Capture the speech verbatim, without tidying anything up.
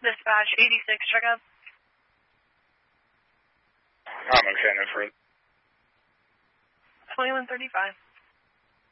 Dispatch eighty-six, check up. I'm okay, no further. twenty-one thirty-five.